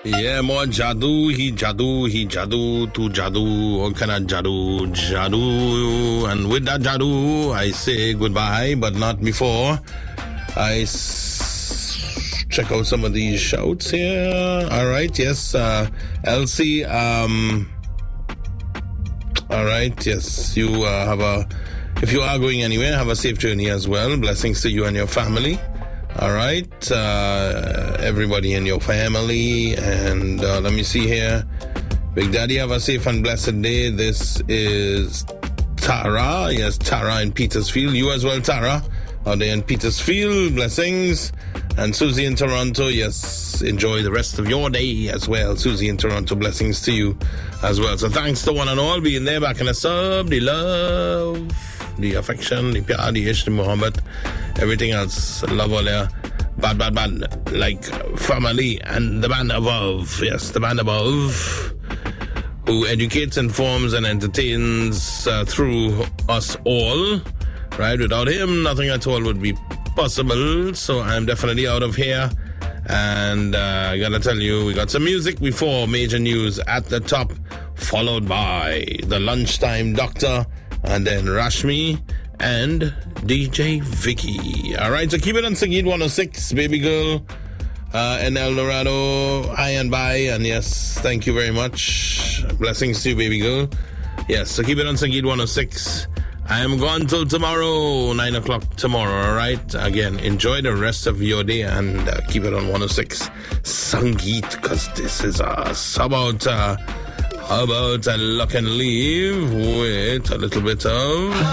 Yeah, more jadoo, he jadoo, tu jadoo, all kind of jadoo. And with that jadoo, I say goodbye, but not before I check out some of these shouts here. All right, yes, Elsie, all right, yes, you if you are going anywhere, have a safe journey as well. Blessings to you and your family. All right, everybody in your family, and let me see here. Big Daddy, have a safe and blessed day. This is Tara. Yes, Tara in Petersfield. You as well, Tara, out there in Petersfield. Blessings. And Susie in Toronto. Yes, enjoy the rest of your day as well. Susie in Toronto, blessings to you as well. So thanks to one and all being there, back in the sub, the love, the affection, the pyar, the ish, the Muhammad, everything else. Love all there. Bad, like family and the band above. Yes, the band above, who educates, informs, and entertains through us all. Right? Without him, nothing at all would be possible. So I'm definitely out of here. And I gotta tell you, we got some music before major news at the top, followed by the Lunchtime Doctor, and then Rashmi and DJ Vicky. All right, so keep it on Sangeet 106, Baby Girl, and El Dorado, high and bye. And yes, thank you very much. Blessings to you, Baby Girl. Yes, so keep it on Sangeet 106. I am gone till tomorrow, 9 o'clock tomorrow, all right? Again, enjoy the rest of your day and keep it on 106 Sangeet, because this is about a lock and leave with a little bit of